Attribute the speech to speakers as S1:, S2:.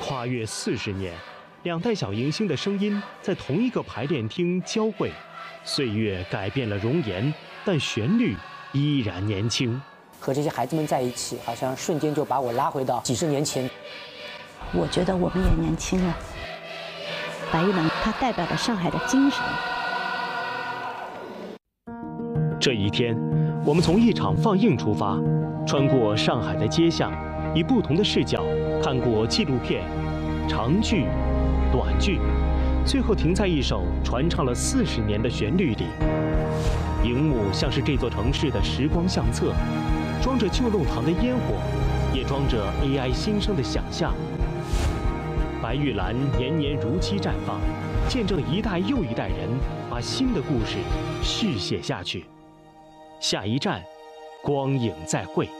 S1: 跨越40年，两代小迎星的声音在同一个排练厅交汇。岁月改变了容颜，但旋律依然年轻。
S2: 和这些孩子们在一起，好像瞬间就把我拉回到几十年前。
S3: 我觉得我们也年轻了。白玉兰，它代表了上海的精神。
S1: 这一天，我们从一场放映出发，穿过上海的街巷，以不同的视角看过纪录片、长剧、短剧，最后停在一首传唱了40年的旋律里。荧幕像是这座城市的时光相册，装着旧弄堂的烟火，也装着 AI 新生的想象。白玉兰年年如期绽放，见证一代又一代人把新的故事续写下去。下一站，光影再会。